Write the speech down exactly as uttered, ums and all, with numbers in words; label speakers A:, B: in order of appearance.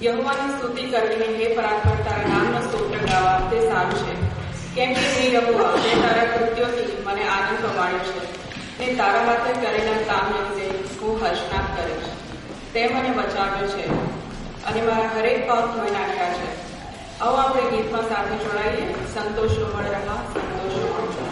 A: યહોવાની સ્તુતિ કરવી, હે પરાત્પર તારા નામનો સ્તોત્ર ગાવા તે સારું છે. કેમ કે હે યહોવા, તે તારા કૃત્યોથી મને આનંદ પમાડ્યો છે. તે તારા હાથે કરેલા કામને લીધે હું હર્ષનાદ કરીશ. તે મને બચાવ્યો છે અને મારા હરેક પાપ ધોઈ નાખ્યા છે. આવો આપણે ગીતમાં સાથે જોડાઈએ. સંતોષો મળ રહા, સંતોષો મળ.